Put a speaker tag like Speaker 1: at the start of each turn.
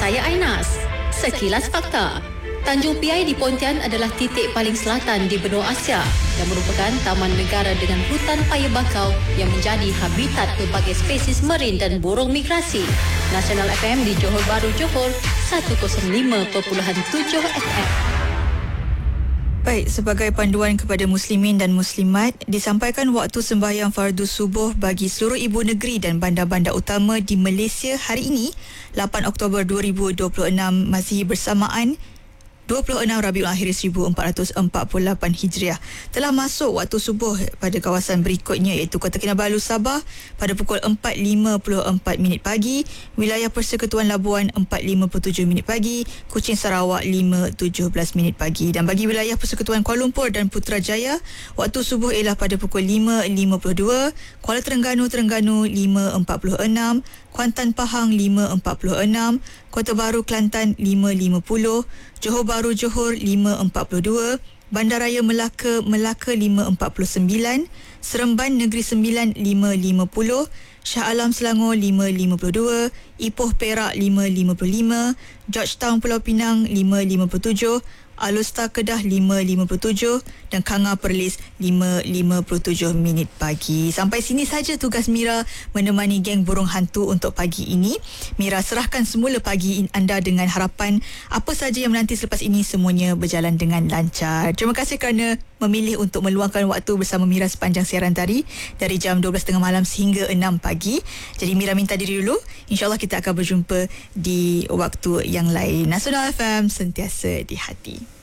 Speaker 1: Saya Ainas. Sekilas Fakta. Tanjung Piai di Pontian adalah titik paling selatan di benua Asia dan merupakan taman negara dengan hutan paya bakau yang menjadi habitat pelbagai spesies marin dan burung migrasi. Nasional FM di Johor Bahru, Johor 105.7 FM.
Speaker 2: Baik, sebagai panduan kepada muslimin dan muslimat, disampaikan waktu sembahyang fardu subuh bagi seluruh ibu negeri dan bandar-bandar utama di Malaysia hari ini, 8 Oktober 2026 Masihi bersamaan 26 Rabiul Akhir 1448 Hijriah. Telah masuk waktu subuh pada kawasan berikutnya iaitu Kota Kinabalu, Sabah pada pukul 4.54 pagi, wilayah Persekutuan Labuan 4.57 pagi, Kuching Sarawak 5.17 pagi, dan bagi wilayah Persekutuan Kuala Lumpur dan Putrajaya waktu subuh ialah pada pukul 5.52, Kuala Terengganu 5.46, Kuantan Pahang 5.46, Kota Baru Kelantan 5.50, Johor Bahru Johor 5.42, Bandaraya Melaka 5.49, Seremban Negeri Sembilan 5.50, Shah Alam Selangor 5.52, Ipoh Perak 5.55, Georgetown Pulau Pinang 5.57, Alustar Kedah 5.57 dan Kanga Perlis 5.57 pagi. Sampai sini saja tugas Mira menemani geng burung hantu untuk pagi ini. Mira serahkan semula pagi anda dengan harapan apa saja yang menanti selepas ini semuanya berjalan dengan lancar. Terima kasih kerana memilih untuk meluangkan waktu bersama Mira sepanjang siaran tadi dari jam 12.30 malam sehingga 6 pagi. Jadi Mira minta diri dulu. InsyaAllah kita akan berjumpa di waktu yang lain. Nasional FM, sentiasa di hati.